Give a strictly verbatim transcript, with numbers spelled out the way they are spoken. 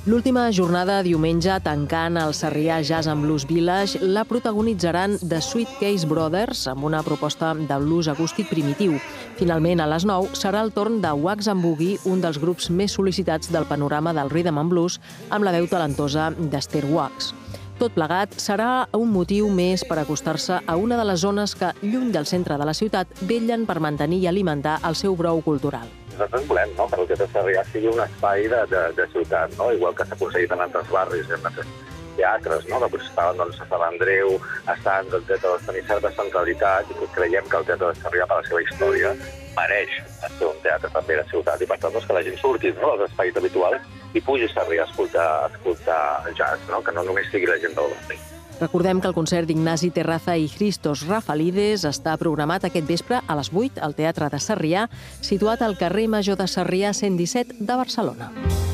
L'última jornada diumenge, tancant el Sarrià Jazz and Blues Village, la protagonitzaran The Sweetcase Brothers amb una proposta de blues acústic primitiu. Finalment, a les nou, serà el torn de Wax and Boogie, un dels grups més sol·licitats del panorama del rhythm and blues, amb la veu talentosa d'Esther Wax. Tot plegat serà un motiu més per acostar-se a una de les zones que, lluny del centre de la ciutat, vetllen per mantenir i alimentar el seu brou cultural. Nosaltres volem, no?, que el Teatre Sarrià sigui un espai de, de, de ciutat, no?, igual que s'ha aconseguit en altres barris, en altres teatres, no?, que potser estaven doncs, a Sant Andreu, estan del teatre, doncs, tenir certa centralitat, i creiem que el Teatre de Sarrià, per la seva història, mereix ser un teatre també de ciutat, i per tant doncs, que la gent surti, no?, dels espais habituals i pugi a Sarrià a escoltar, a escoltar jazz, no?, que no només sigui la gent del barri. Recordem que el concert d'Ignasi Terraza i Christos Rafalides està programat aquest vespre a les vuit al Teatre de Sarrià, situat al carrer Major de Sarrià cent disset de Barcelona.